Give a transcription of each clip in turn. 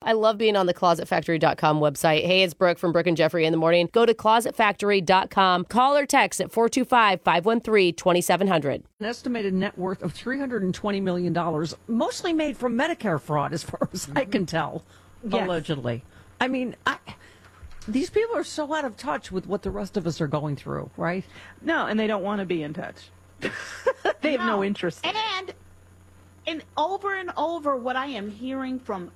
I love being on the ClosetFactory.com website. Hey, it's Brooke from Brooke and Jeffrey in the morning. Go to ClosetFactory.com. Call or text at 425-513-2700. An estimated net worth of $320 million, mostly made from Medicare fraud, as far as I can tell, allegedly. I mean, these people are so out of touch with what the rest of us are going through, right? No, and they don't want to be in touch. They have no interest. And over and over, what I am hearing from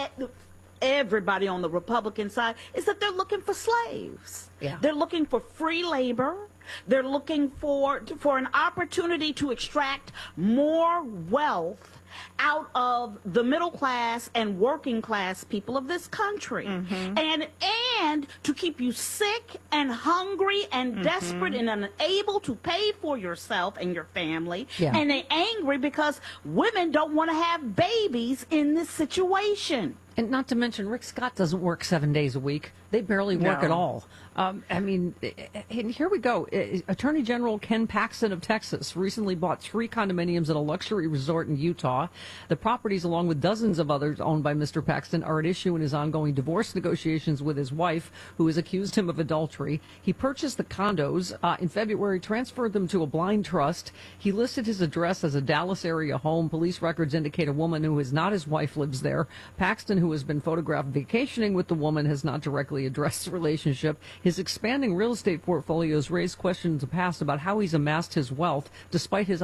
everybody on the Republican side is that they're looking for slaves. Yeah. They're looking for free labor. They're looking for an opportunity to extract more wealth out of the middle class and working class people of this country. And to keep you sick and hungry and desperate and unable to pay for yourself and your family. And they're angry because women don't want to have babies in this situation. And not to mention, Rick Scott doesn't work 7 days a week. They barely work at all. I mean, and here we go. Attorney General Ken Paxton of Texas recently bought 3 condominiums at a luxury resort in Utah. The properties, along with dozens of others owned by Mr. Paxton, are at issue in his ongoing divorce negotiations with his wife, who has accused him of adultery. He purchased the condos in February, transferred them to a blind trust. He listed his address as a Dallas area home. Police records indicate a woman who is not his wife lives there. Paxton, who has been photographed vacationing with the woman, has not directly addressed the relationship. His expanding real estate portfolios raised questions in the past about how he's amassed his wealth despite his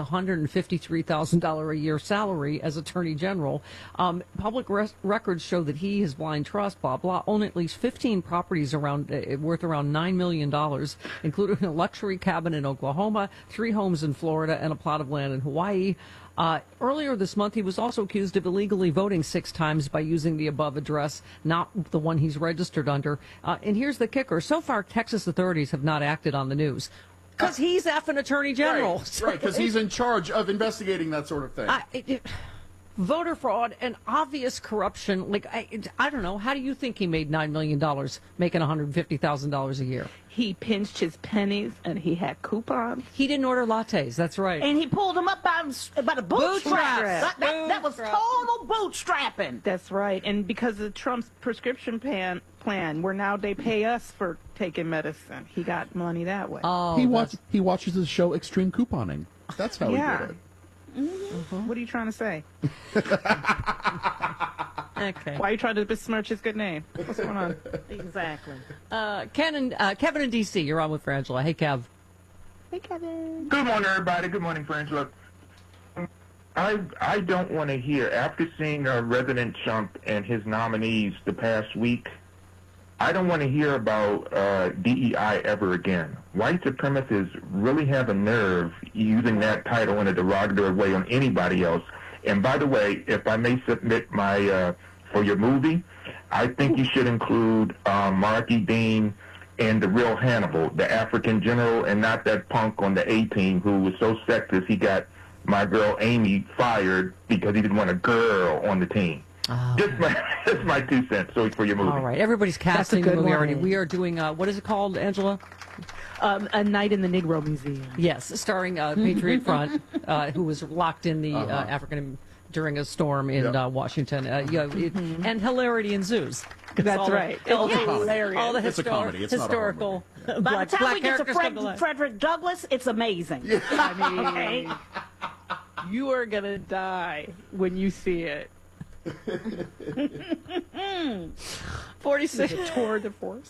$153,000 a year salary as Attorney General. Public records show that he, his blind trust, blah, blah, own at least 15 properties worth around $9 million, including a luxury cabin in Oklahoma, 3 homes in Florida, and a plot of land in Hawaii. Earlier this month, he was also accused of illegally voting 6 times by using the above address, not the one he's registered under. And here's the kicker. So far, Texas authorities have not acted on the news. Because he's effing Attorney General. Right, because he's in charge of investigating that sort of thing. Voter fraud and obvious corruption. Like, I don't know. How do you think he made $9 million, making $150,000 a year? He pinched his pennies and he had coupons. He didn't order lattes. That's right. And he pulled them up by the bootstraps. That was total bootstrapping. That's right. And because of Trump's prescription plan, where now they pay us for taking medicine, he got money that way. Oh, he watches the show Extreme Couponing. That's how he did it. What are you trying to say? Okay. Why are you trying to besmirch his good name? What's going on? Exactly. Kevin in D.C., you're on with Frangela. Hey, Kev. Hey, Kevin. Good morning, everybody. Good morning, Frangela. I don't want to hear, after seeing President Trump and his nominees the past week, I don't want to hear about DEI ever again. White supremacists really have a nerve using that title in a derogatory way on anybody else. And by the way, if I may submit my for your movie, I think you should include Marky Dean and the real Hannibal, the African general, and not that punk on the A-team who was so sexist he got my girl Amy fired because he didn't want a girl on the team. Oh. Just my 2 cents. So for your movie. All right, everybody's casting the movie already. one. We are doing what is it called, Angela? A Night in the Negro Museum. Yes, starring Patriot Front, who was locked in the African during a storm in Washington. And Hilarity Ensues. That's right. All hilarious. the It's a comedy. It's not a horror historical. By the time we get to characters come life. Frederick Douglass, it's amazing. I mean, Okay. you are going to die when you see it. 46 tour de force.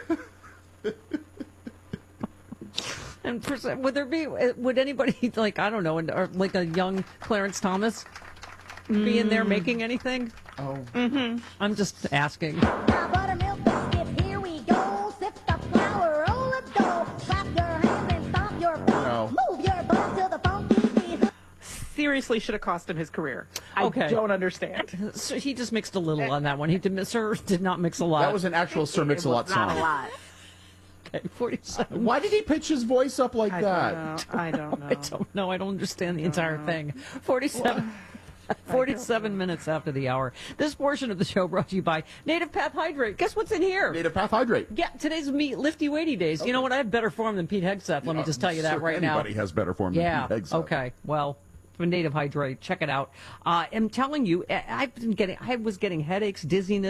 And would anybody, like, I don't know, or like a young Clarence Thomas be in there making anything? Oh. I'm just asking. Buttermilk biscuit, here we go. Sift the flour, roll the dough. Clap your hands and stomp your feet. No. Move your butt to the funky beat. Seriously should have cost him his career. I Okay. don't understand. So he just mixed a little on that one. He did not mix a lot. That was an actual Sir Mix-a-Lot Not a song. lot. Okay, 47. Why did he pitch his voice up like that? I don't know. I don't know. I don't understand the entire thing. 47 minutes after the hour. This portion of the show brought to you by Native Path Hydrate. Guess what's in here? Native Path Hydrate. Yeah, today's lifty weighty days. Okay. You know what? I have better form than Pete Hegseth. Let me just tell you that right now. Anybody has better form than Pete Hegseth. Okay. Well, from Native Hydrate, check it out. I'm telling you, I was getting headaches, dizziness.